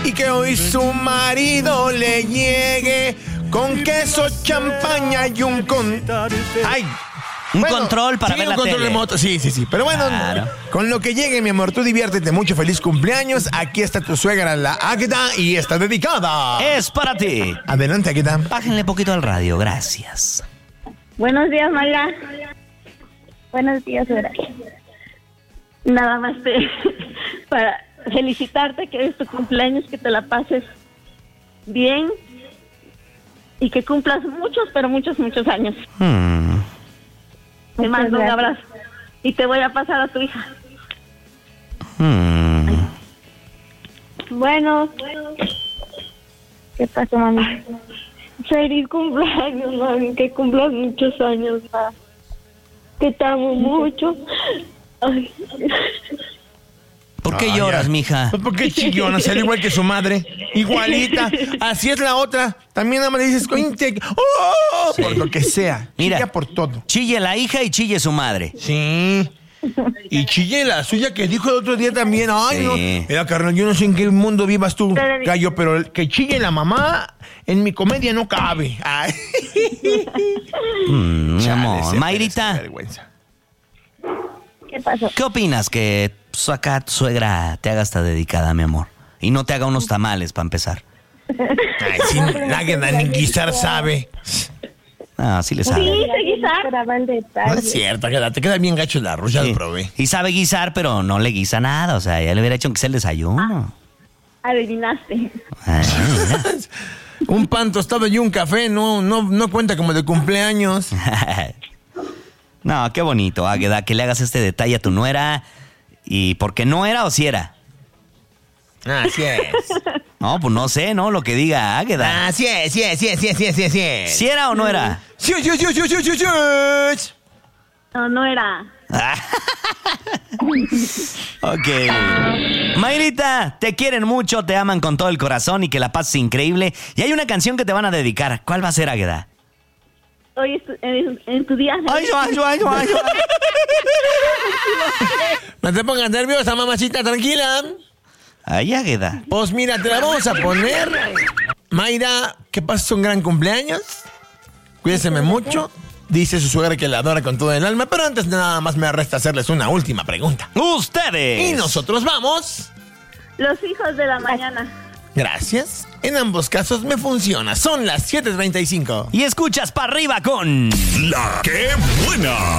y que hoy su marido le llegue con queso, champaña y un ¡ay! Un control para ver la control tele. remoto. Sí. Pero bueno, Claro. con lo que llegue, mi amor, tú diviértete mucho. Feliz cumpleaños. Aquí está tu suegra, la Águeda, y está dedicada. Es para ti. Adelante, Águeda. Bájenle poquito al radio, gracias. Buenos días, Mayra. Buenos días, Vera. Nada más para felicitarte que es tu cumpleaños, que te la pases bien y que cumplas muchos, pero muchos años. Te mando un abrazo y te voy a pasar a tu hija. Bueno. ¿Qué pasó, mami? Feliz cumpleaños, mami, que cumplas muchos años más. Que te amo mucho. Ay. ¿Por qué Ay, lloras, ya. mija? Pues porque chillona, sale igual que su madre. Igualita. Así es la otra. También nada más le dices, ¡oh! Sí. Por lo que sea. Mira. Chilla por todo. Chille la hija y chille su madre. Sí. Y chille la suya que dijo el otro día también. Ay, Sí. no. Mira, carnal, yo no sé en qué mundo vivas tú, gallo, pero el que chille la mamá en mi comedia no cabe. Ay. Mi Chale, amor. se Mayrita, merece vergüenza. ¿Qué pasó? ¿qué opinas que acá tu suegra te haga esta dedicada, mi amor? Y no te haga unos tamales para empezar. Ay, sí, nadie ni guisar sabe. Ah, sí le sabe. Sí, sé guisar. No es cierto, Águeda, te queda bien gacho el arroz, ya Sí. lo probé. Y sabe guisar, pero no le guisa nada. O sea, ya le hubiera hecho aunque sea el desayuno. Adivinaste. Ay, mira. Un pan tostado y un café no cuenta como de cumpleaños. No, qué bonito, Águeda, que le hagas este detalle a tu nuera. ¿Y por qué no era o si era? Así es. No, pues no sé, ¿no? Lo que diga Águeda. Así es. ¿Si era o no era? Sí. No era. Ok. Mayrita, te quieren mucho, te aman con todo el corazón y que la pases increíble. Y hay una canción que te van a dedicar. ¿Cuál va a ser, Águeda? Hoy en tu día. Ay. No te pongas nerviosa, mamacita, tranquila. Ay, Águeda. Pues mira, te la vamos a poner. Mayra, que pases un gran cumpleaños. Cuídeseme mucho. Dice su suegra que la adora con todo el alma, pero antes de nada más me resta hacerles una última pregunta. ¡Ustedes! Y nosotros vamos. Los hijos de la mañana. Gracias. En ambos casos me funciona. Son las 7:35. Y escuchas para arriba con... La que buena.